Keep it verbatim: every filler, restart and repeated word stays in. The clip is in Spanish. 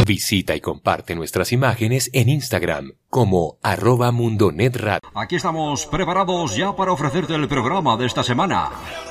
Visita y comparte nuestras imágenes en Instagram como arroba mundonetradio. Aquí estamos preparados ya para ofrecerte el programa de esta semana.